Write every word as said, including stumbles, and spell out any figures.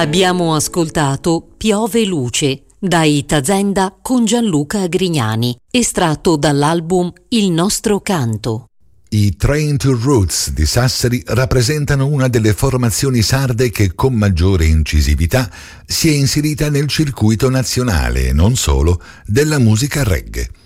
Abbiamo ascoltato Piove Luce dai Tazenda con Gianluca Grignani, estratto dall'album Il nostro canto. I Train to Roots di Sassari rappresentano una delle formazioni sarde che con maggiore incisività si è inserita nel circuito nazionale e non solo della musica reggae.